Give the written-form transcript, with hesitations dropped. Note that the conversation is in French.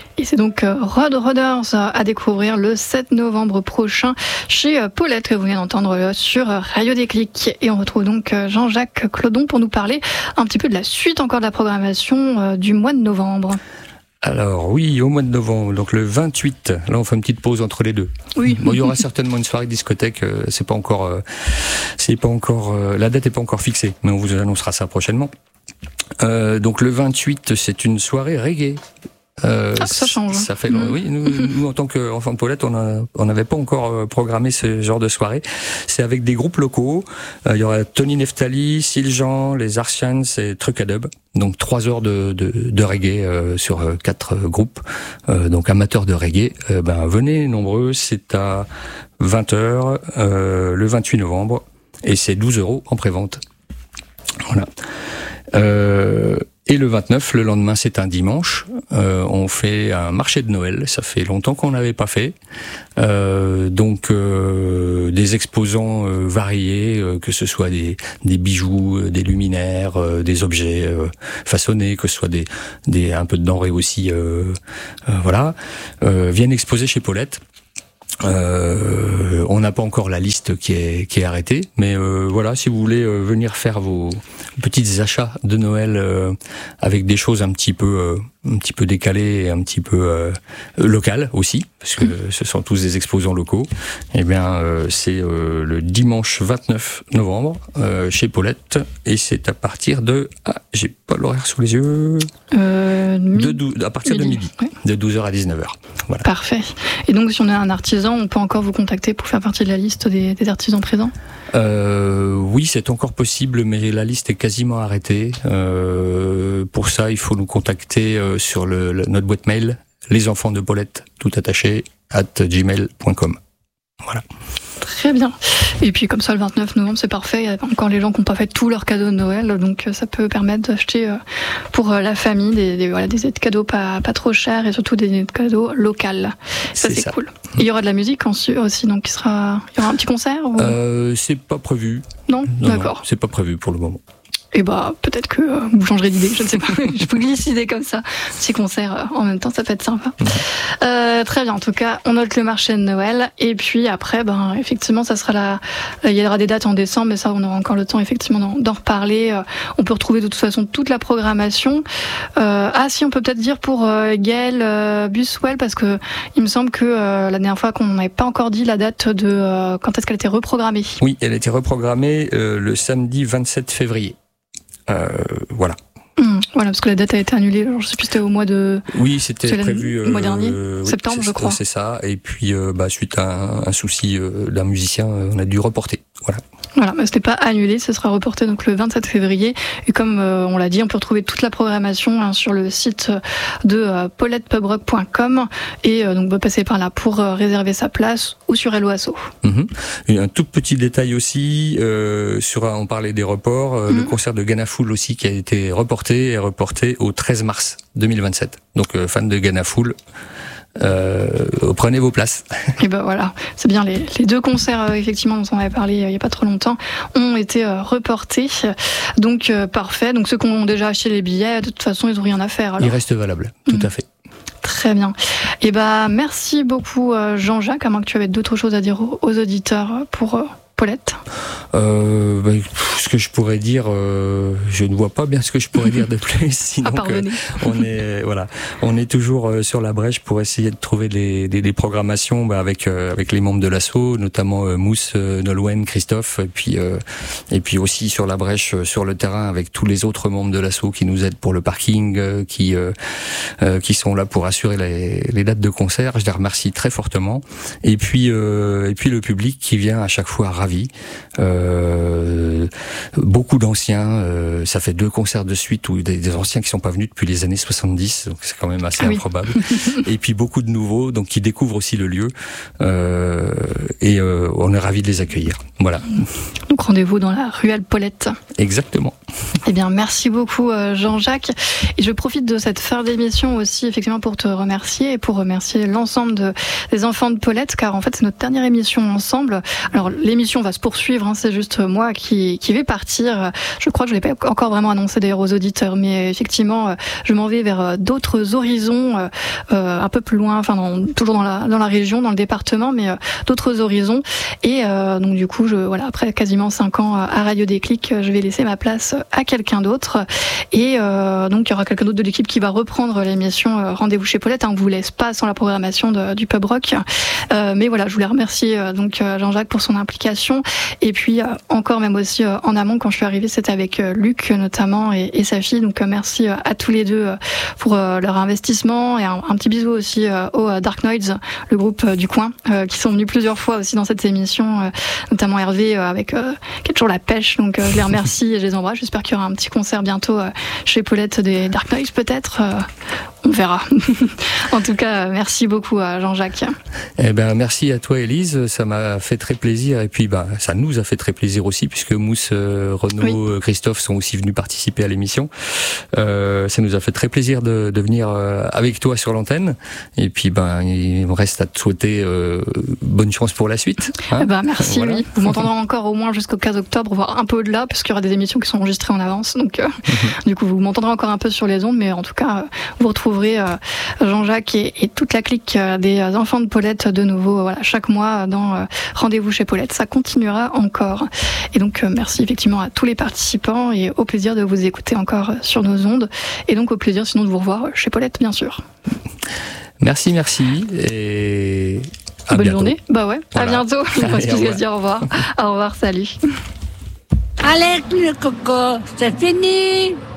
Et c'est donc Roadrunners à découvrir le 7 novembre prochain chez Paulette, que vous venez d'entendre sur Radio Déclic. Et on retrouve donc Jean-Jacques Clodon pour nous parler un petit peu de la suite encore de la programmation du mois de novembre. Alors oui, au mois de novembre, donc le 28, là on fait une petite pause entre les deux. Oui. Bon, il y aura certainement une soirée discothèque, c'est pas encore, la date est pas encore fixée, mais on vous annoncera ça prochainement. Donc le 28, c'est une soirée reggae. Ça change. Ça fait, oui, nous en tant qu'enfants de Paulette, on n'avait pas encore programmé ce genre de soirée. C'est avec des groupes locaux. Il y aura Tony Neftali, Siljan, les Arsians et Trucadub. Donc 3 heures de reggae sur 4 groupes. Donc amateurs de reggae, venez nombreux. C'est à 20h le 28 novembre et c'est 12 € en prévente. Voilà. Et le 29, le lendemain, c'est un dimanche. On fait un marché de Noël. Ça fait longtemps qu'on n'avait pas fait. Donc des exposants variés, que ce soit des bijoux, des luminaires, des objets façonnés, que ce soit des un peu de denrées aussi. Viennent exposer chez Paulette. On n'a pas encore la liste qui est arrêtée, mais voilà, si vous voulez venir faire vos petits achats de Noël avec des choses un petit peu décalées et un petit peu locales aussi, parce que ce sont tous des exposants locaux. Eh bien, c'est le dimanche 29 novembre chez Paulette, et c'est à partir de j'ai pas l'horaire sous les yeux. À partir de midi, oui. De 12h à 19h. Voilà. Parfait. Et donc, si on a un artisan, on peut encore vous contacter pour faire partie de la liste des artisans présents ? Oui, c'est encore possible, mais la liste est quasiment arrêtée. Pour ça, il faut nous contacter sur notre boîte mail, lesenfantsdepaulette, tout attaché, @gmail.com. Voilà. Très bien. Et puis comme ça, le 29 novembre, c'est parfait. Il y a encore les gens qui n'ont pas fait tous leurs cadeaux de Noël, donc ça peut permettre d'acheter pour la famille des cadeaux pas trop chers et surtout des cadeaux locaux. C'est cool. Et il y aura de la musique aussi, donc il y aura un petit concert ou... C'est pas prévu. Non, d'accord. Non, c'est pas prévu pour le moment. Et peut-être que vous changerez d'idée, je ne sais pas. Je peux glisser comme ça. Petit concert en même temps, ça peut être sympa. Très bien. En tout cas, on note le marché de Noël. Et puis après, effectivement, ça sera il y aura des dates en décembre, mais ça, on aura encore le temps, effectivement, d'en reparler. On peut retrouver de toute façon toute la programmation. Si, on peut peut-être dire pour Gaëlle Buswell, parce que il me semble que la dernière fois qu'on n'avait pas encore dit la date de quand est-ce qu'elle était reprogrammée. Oui, elle a été reprogrammée le samedi 27 février. Voilà. Voilà, parce que la date a été annulée. Alors, je sais plus, c'était au mois de... Oui, c'était prévu... Le mois dernier, septembre, je crois. C'est ça. Et puis, suite à un souci d'un musicien, on a dû reporter. Voilà, mais c'était pas annulé, ce sera reporté donc le 27 février. Et comme on l'a dit, on peut retrouver toute la programmation sur le site de paulettepubrock.com et donc passer par là pour réserver sa place ou sur Helloasso. Et un tout petit détail aussi on parlait des reports, le concert de Ghana Fool aussi qui a été reporté au 13 mars 2027. Donc fans de Ghana Fool, prenez vos places. Et voilà, c'est bien, les 2 concerts effectivement dont on avait parlé il y a pas trop longtemps ont été reportés. Donc parfait. Donc ceux qui ont déjà acheté les billets, de toute façon, ils n'ont rien à faire. Alors. Ils restent valables, tout à fait. Très bien. Et merci beaucoup Jean-Jacques, à moins que tu avais d'autres choses à dire aux auditeurs pour Paulette. Ce que je pourrais dire, je ne vois pas bien ce que je pourrais dire de plus. Sinon, on est toujours sur la brèche pour essayer de trouver des programmations avec les membres de l'asso, notamment Mousse, Nolwenn, Christophe, et puis aussi sur la brèche sur le terrain avec tous les autres membres de l'asso qui nous aident pour le parking, qui sont là pour assurer les dates de concert. Je les remercie très fortement. Et puis le public qui vient à chaque fois ravi. Beaucoup d'anciens, ça fait 2 concerts de suite où des anciens qui sont pas venus depuis les années 70, donc c'est quand même assez improbable. Et puis beaucoup de nouveaux, donc qui découvrent aussi le lieu, et on est ravis de les accueillir. Voilà. Donc rendez-vous dans la ruelle Paulette. Exactement. Eh bien, merci beaucoup Jean-Jacques. Et je profite de cette fin d'émission aussi, effectivement, pour te remercier et pour remercier l'ensemble des enfants de Paulette, car en fait, c'est notre dernière émission ensemble. Alors, l'émission va se poursuivre, c'est juste moi qui vais vais partir. Je crois que je l'ai pas encore vraiment annoncé d'ailleurs aux auditeurs, mais effectivement, je m'en vais vers d'autres horizons, un peu plus loin, enfin toujours dans la région, dans le département, mais d'autres horizons. Et donc du coup, après quasiment 5 ans à Radio Déclic, je vais laisser ma place à quelqu'un d'autre. Et donc il y aura quelqu'un d'autre de l'équipe qui va reprendre l'émission Rendez-vous chez Paulette. On vous laisse pas sans la programmation du pub rock. Mais voilà, je voulais remercier donc Jean-Jacques pour son implication. Et puis encore même aussi en amont, quand je suis arrivée, c'était avec Luc notamment et sa fille. Donc merci à tous les deux pour leur investissement. Et un petit bisou aussi au Dark Noids, le groupe du coin, qui sont venus plusieurs fois aussi dans cette émission, notamment Hervé qui a toujours la pêche. Donc je les remercie et je les embrasse. J'espère qu'il y aura un petit concert bientôt chez Paulette des Dark Noids peut-être. On verra. En tout cas, merci beaucoup à Jean-Jacques. Eh ben, merci à toi, Élise. Ça m'a fait très plaisir. Et puis, ça nous a fait très plaisir aussi, puisque Mousse, Renaud, Christophe sont aussi venus participer à l'émission. Ça nous a fait très plaisir de venir avec toi sur l'antenne. Et puis, il me reste à te souhaiter bonne chance pour la suite. Hein, merci, voilà. Oui. Vous m'entendrez encore au moins jusqu'au 15 octobre, voire un peu au-delà, puisqu'il y aura des émissions qui sont enregistrées en avance. Donc, du coup, vous m'entendrez encore un peu sur les ondes, mais en tout cas, vous retrouverez Jean-Jacques et toute la clique des enfants de Paulette de nouveau chaque mois dans Rendez-vous chez Paulette. Ça continuera encore. Et donc merci effectivement à tous les participants et au plaisir de vous écouter encore sur nos ondes et donc au plaisir sinon de vous revoir chez Paulette bien sûr. Merci et à bonne bientôt. Journée. Voilà. À bientôt. Il me reste plus qu'à se dire au revoir. Au revoir, salut. Allez le coco, c'est fini.